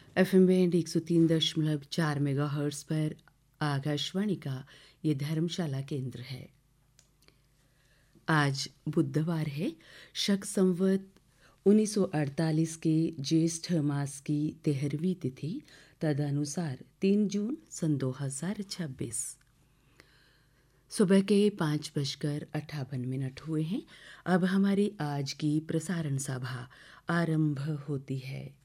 FM band 103.4 megahertz पर आकाशवाणी का ये धर्मशाला केंद्र है। आज बुधवार है, शक संवत 1948 के ज्येष्ठ मास की 13वीं तिथि, तदनुसार 3 जून सन 2026। सुबह के 5:58 हुए हैं। अब हमारी आज की प्रसारण सभा आरंभ होती है।